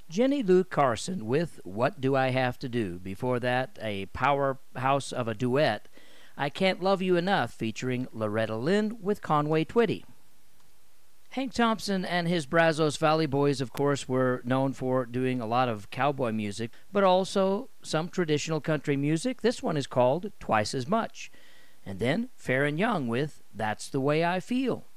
Jenny Lou Carson with What Do I Have to Do? Before that, a powerhouse of a duet, I Can't Love You Enough, featuring Loretta Lynn with Conway Twitty. Hank Thompson and his Brazos Valley Boys, of course, were known for doing a lot of cowboy music, but also some traditional country music. This one is called Twice as Much. And then Fair and Young with That's the Way I Feel.